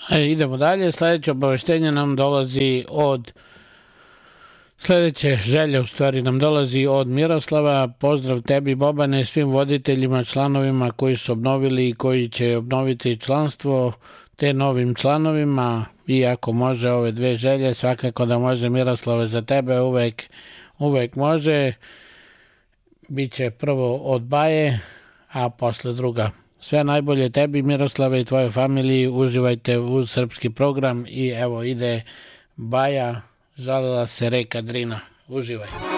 Idemo dalje. Sledeće obaveštenje nam dolazi od sledeće želje, u stvari nam dolazi od Miroslava. Pozdrav tebi, Bobane, svim voditeljima, članovima koji su obnovili i koji će obnoviti članstvo, te novim članovima. I ako može ove dve želje, svakako da može, Miroslave, za tebe uvek može. Biće prvo od Baje, a posle druga. Sve najbolje tebi, Miroslave, i tvojoj familiji. Uživajte uz srpski program i evo ide Baja, žalila se reka Drina. Uživaj.